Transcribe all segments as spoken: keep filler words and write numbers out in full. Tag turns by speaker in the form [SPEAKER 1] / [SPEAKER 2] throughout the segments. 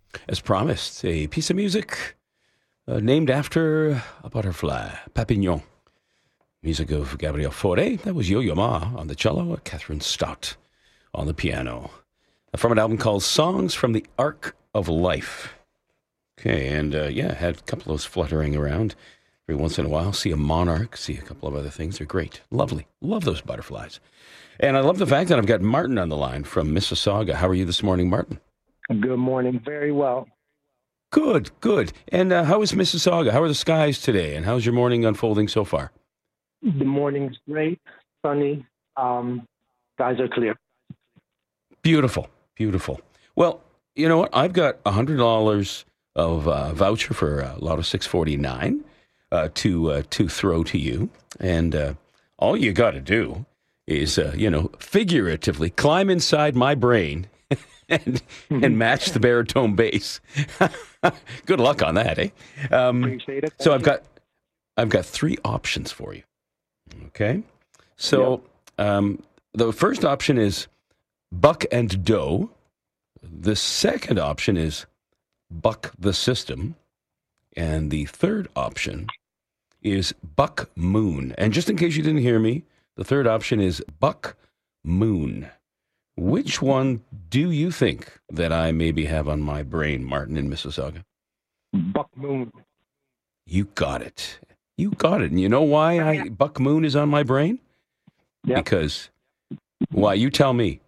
[SPEAKER 1] As promised, a piece of music uh, named after a butterfly, Papillon. Music of Gabriel Fauré. That was Yo-Yo Ma on the cello, Catherine Stott on the piano. From an album called Songs from the Arc of Life. Okay, and uh, yeah, had a couple of those fluttering around every once in a while. See a monarch, see a couple of other things. They're great. Lovely. Love those butterflies. And I love the fact that I've got Martin on the line from Mississauga. How are you this morning, Martin?
[SPEAKER 2] Good morning. Very well.
[SPEAKER 1] Good, good. And uh, how is Mississauga? How are the skies today? And how's your morning unfolding so far?
[SPEAKER 2] The morning's great, sunny. Um, skies are clear.
[SPEAKER 1] Beautiful, beautiful. Well, you know what? I've got one hundred dollars of uh, voucher for uh, Lotto six forty-nine uh, to uh, to throw to you. And uh, all you got to do is, uh, you know, figuratively climb inside my brain and and match the baritone bass. Good luck on that, eh? Um,
[SPEAKER 2] Appreciate it.
[SPEAKER 1] so I've got I've got three options for you. Okay, so yep. um, the first option is Buck and Doe. The second option is Buck the System, and the third option is Buck Moon. And just in case you didn't hear me, the third option is Buck Moon. Which one do you think that I maybe have on my brain, Martin, in Mississauga?
[SPEAKER 2] Buck Moon.
[SPEAKER 1] You got it. You got it. And you know why I Buck Moon is on my brain?
[SPEAKER 2] Yep.
[SPEAKER 1] Because, why? You tell me.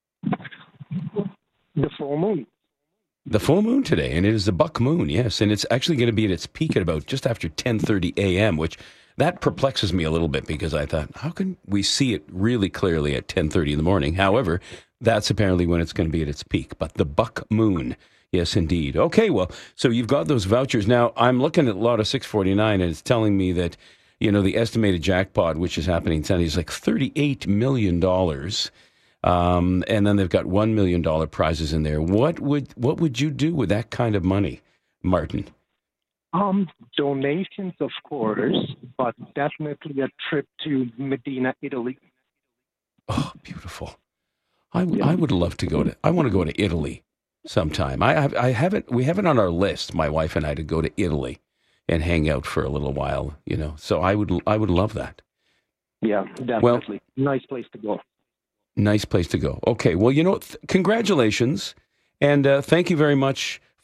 [SPEAKER 2] The full moon.
[SPEAKER 1] The full moon today, and it is the Buck Moon, yes. And it's actually going to be at its peak at about just after ten thirty a.m., which that perplexes me a little bit because I thought, how can we see it really clearly at ten thirty in the morning? However, that's apparently when it's going to be at its peak. But the Buck Moon, yes, indeed. Okay, well, so you've got those vouchers. Now, I'm looking at Lotto six forty-nine, and it's telling me that, you know, the estimated jackpot, which is happening Sunday, is like thirty-eight million dollars. Um, and then they've got one million dollars prizes in there. What would what would you do with that kind of money, Martin?
[SPEAKER 2] Um, donations, of course, but definitely a trip to Medina, Italy.
[SPEAKER 1] Oh, beautiful. I, yeah. I would love to go to, I want to go to Italy sometime. I, I haven't, we have it on our list, my wife and I, to go to Italy and hang out for a little while, you know. So I would, I would love that.
[SPEAKER 2] Yeah, definitely. Well, nice place to go.
[SPEAKER 1] Nice place to go. Okay. Well, you know, th- congratulations. And uh, thank you very much